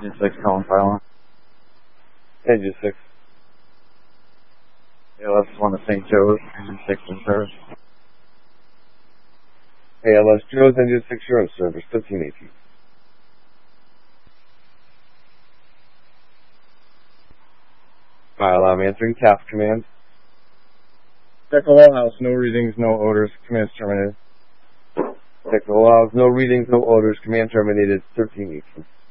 Engine 6 calling pylon. Engine 6. ALS 1 to St. Joe's, Engine 6 in service. ALS Joe's, Engine 6, you're in service, 1318. I'm answering task command. Check the wall house, no readings, no orders, command's terminated. Check the wall house, no readings, no orders, command terminated, 1318.